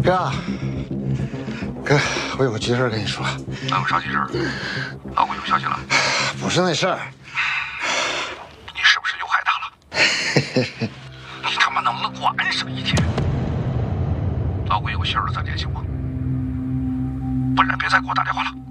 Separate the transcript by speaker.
Speaker 1: 哥，我有个急事跟你说。
Speaker 2: 哪有啥急事？老鬼有消息了？
Speaker 1: 不是那事儿。
Speaker 2: 你是不是又害他了？你他妈能不能给我安生一天？老鬼有信儿了，咱联系我，不然别再给我打电话了。